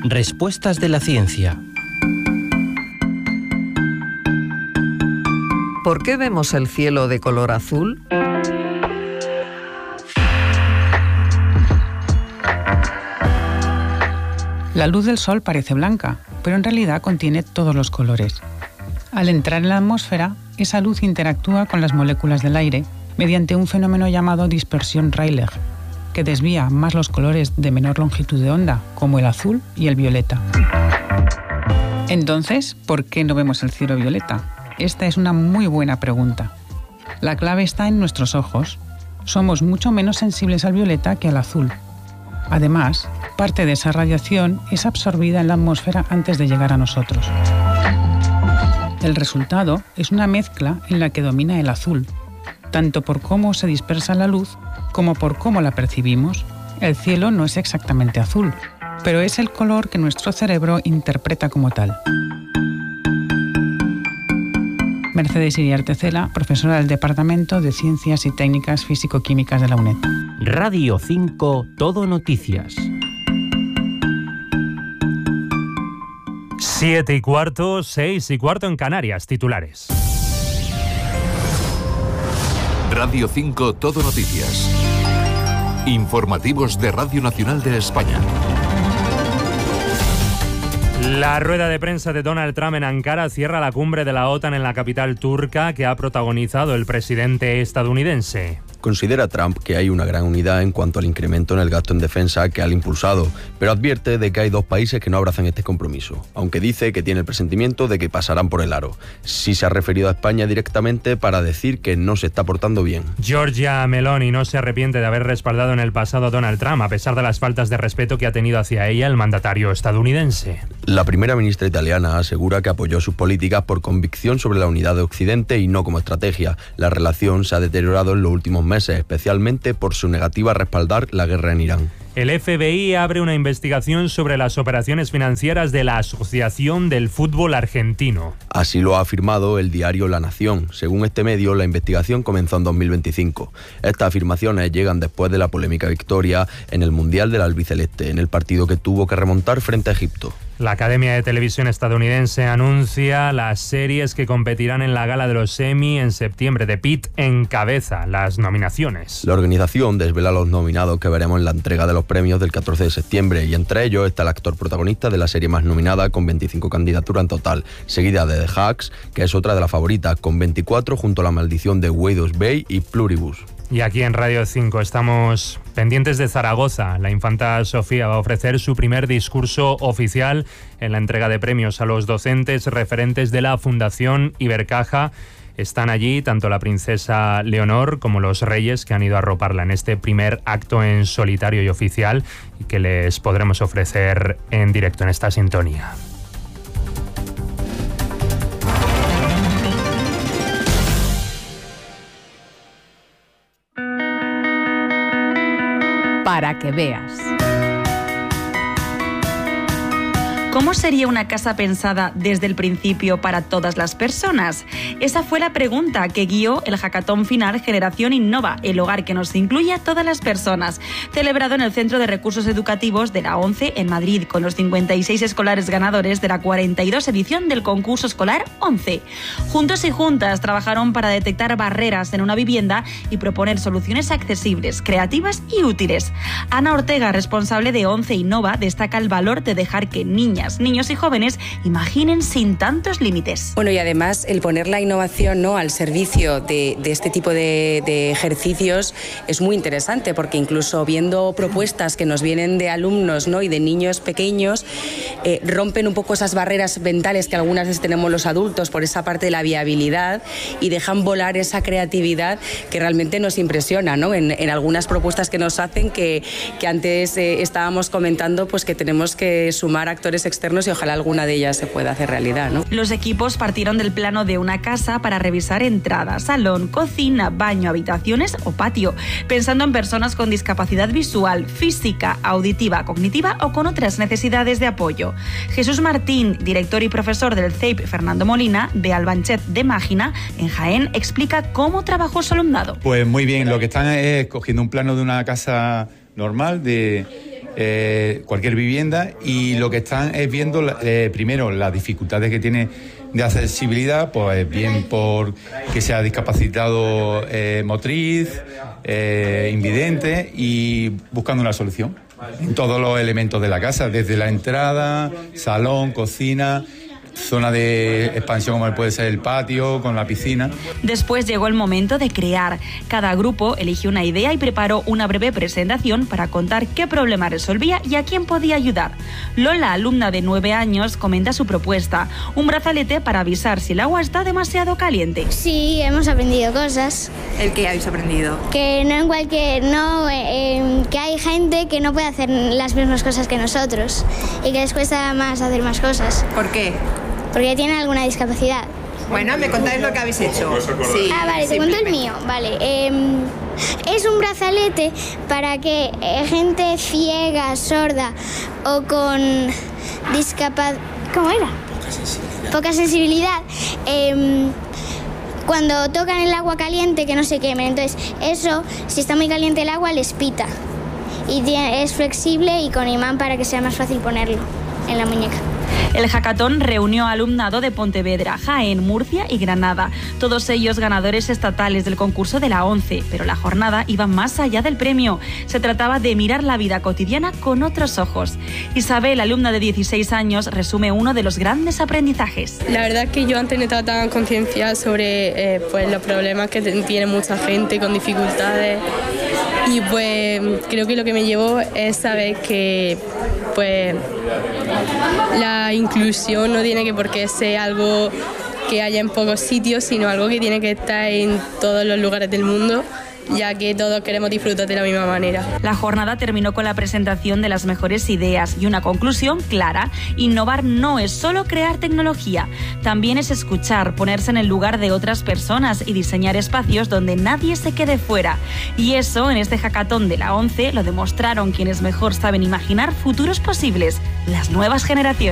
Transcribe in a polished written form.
Respuestas de la ciencia. ¿Por qué vemos el cielo de color azul? La luz del sol parece blanca, pero en realidad contiene todos los colores. Al entrar en la atmósfera, esa luz interactúa con las moléculas del aire mediante un fenómeno llamado dispersión Rayleigh, que desvía más los colores de menor longitud de onda, como el azul y el violeta. Entonces, ¿por qué no vemos el cielo violeta? Esta es una muy buena pregunta. La clave está en nuestros ojos. Somos mucho menos sensibles al violeta que al azul. Además, parte de esa radiación es absorbida en la atmósfera antes de llegar a nosotros. El resultado es una mezcla en la que domina el azul, tanto por cómo se dispersa la luz como por cómo la percibimos. El cielo no es exactamente azul, pero es el color que nuestro cerebro interpreta como tal. Mercedes Iriarte Cela, profesora del Departamento de Ciencias y Técnicas Físico-Químicas de la UNED. Radio 5, Todo Noticias. 7:15, 6:15 en Canarias, titulares. Radio 5, Todo Noticias. Informativos de Radio Nacional de España. La rueda de prensa de Donald Trump en Ankara cierra la cumbre de la OTAN en la capital turca que ha protagonizado el presidente estadounidense. Considera Trump que hay una gran unidad en cuanto al incremento en el gasto en defensa que ha impulsado, pero advierte de que hay dos países que no abrazan este compromiso, aunque dice que tiene el presentimiento de que pasarán por el aro. Sí se ha referido a España directamente para decir que no se está portando bien. Giorgia Meloni no se arrepiente de haber respaldado en el pasado a Donald Trump, a pesar de las faltas de respeto que ha tenido hacia ella el mandatario estadounidense. La primera ministra italiana asegura que apoyó sus políticas por convicción sobre la unidad de Occidente y no como estrategia. La relación se ha deteriorado en los últimos meses, especialmente por su negativa a respaldar la guerra en Irán. El FBI abre una investigación sobre las operaciones financieras de la Asociación del Fútbol Argentino. Así lo ha afirmado el diario La Nación. Según este medio, la investigación comenzó en 2025. Estas afirmaciones llegan después de la polémica victoria en el Mundial del Albiceleste, en el partido que tuvo que remontar frente a Egipto. La Academia de Televisión estadounidense anuncia las series que competirán en la gala de los Emmy en septiembre. The Pitt encabeza las nominaciones. La organización desvela a los nominados que veremos en la entrega de los premios del 14 de septiembre y entre ellos está el actor protagonista de la serie más nominada con 25 candidaturas en total, seguida de The Hacks, que es otra de las favoritas, con 24 junto a La Maldición de Wade Bay y Pluribus. Y aquí en Radio 5 estamos pendientes de Zaragoza. La infanta Sofía va a ofrecer su primer discurso oficial en la entrega de premios a los docentes referentes de la Fundación Ibercaja. Están allí tanto la princesa Leonor como los reyes que han ido a arroparla en este primer acto en solitario y oficial y que les podremos ofrecer en directo en esta sintonía. Para que veas. ¿Cómo sería una casa pensada desde el principio para todas las personas? Esa fue la pregunta que guió el hackathon final Generación Innova, el hogar que nos incluye a todas las personas, celebrado en el Centro de Recursos Educativos de la ONCE en Madrid, con los 56 escolares ganadores de la 42 edición del concurso escolar ONCE. Juntos y juntas trabajaron para detectar barreras en una vivienda y proponer soluciones accesibles, creativas y útiles. Ana Ortega, responsable de ONCE Innova, destaca el valor de dejar que niñas, niños y jóvenes imaginen sin tantos límites. Bueno, y además el poner la innovación, ¿no?, al servicio de este tipo de ejercicios es muy interesante, porque incluso viendo propuestas que nos vienen de alumnos, ¿no?, y de niños pequeños, rompen un poco esas barreras mentales que algunas veces tenemos los adultos por esa parte de la viabilidad y dejan volar esa creatividad que realmente nos impresiona, ¿no?, en algunas propuestas que nos hacen que antes estábamos comentando, pues que tenemos que sumar actores externos y ojalá alguna de ellas se pueda hacer realidad, ¿no? Los equipos partieron del plano de una casa para revisar entrada, salón, cocina, baño, habitaciones o patio, pensando en personas con discapacidad visual, física, auditiva, cognitiva o con otras necesidades de apoyo. Jesús Martín, director y profesor del CEIP Fernando Molina de Albanchet de Mágina, en Jaén, explica cómo trabajó su alumnado. Pues muy bien, lo que están es cogiendo un plano de una casa normal cualquier vivienda, y lo que están es viendo primero las dificultades que tiene de accesibilidad, pues bien por que sea discapacitado motriz, invidente, y buscando una solución en todos los elementos de la casa, desde la entrada, salón, cocina, zona de expansión como puede ser el patio con la piscina. Después llegó el momento de crear. Cada grupo eligió una idea y preparó una breve presentación para contar qué problema resolvía y a quién podía ayudar. Lola, alumna de 9 años, comenta su propuesta: un brazalete para avisar si el agua está demasiado caliente. Sí, hemos aprendido cosas. ¿El qué habéis aprendido? Que que hay gente que no puede hacer las mismas cosas que nosotros y que les cuesta más hacer más cosas. ¿Por qué? Porque tienen alguna discapacidad. Bueno, ¿me contáis lo que habéis hecho? Sí, vale, te cuento el mío. Vale, es un brazalete para que gente ciega, sorda o con discapacidad... ¿Cómo era? Poca sensibilidad. Cuando tocan el agua caliente, que no se quemen. Entonces, eso, si está muy caliente el agua, les pita. Y es flexible y con imán para que sea más fácil ponerlo en la muñeca. El hackathon reunió alumnado de Pontevedra, Jaén, Murcia y Granada, todos ellos ganadores estatales del concurso de la ONCE, pero la jornada iba más allá del premio. Se trataba de mirar la vida cotidiana con otros ojos. Isabel, alumna de 16 años, resume uno de los grandes aprendizajes. La verdad es que yo antes no estaba tan concienciada sobre los problemas que tiene mucha gente con dificultades, y pues creo que lo que me llevó es saber que pues la inclusión no tiene que por qué ser algo que haya en pocos sitios, sino algo que tiene que estar en todos los lugares del mundo, ya que todos queremos disfrutar de la misma manera. La jornada terminó con la presentación de las mejores ideas y una conclusión clara: innovar no es solo crear tecnología, también es escuchar, ponerse en el lugar de otras personas y diseñar espacios donde nadie se quede fuera. Y eso, en este hackathon de la ONCE, lo demostraron quienes mejor saben imaginar futuros posibles: las nuevas generaciones.